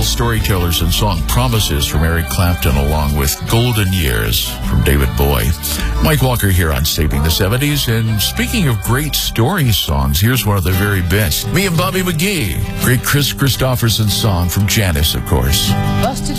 incredible storytellers and song Promises from Eric Clapton, along with Golden Years from David Bowie. Mike Walker here on Saving the 70s. And speaking of great story songs, here's one of the very best. Me and Bobby McGee. Great Chris Christopherson song from Janice, of course. Busted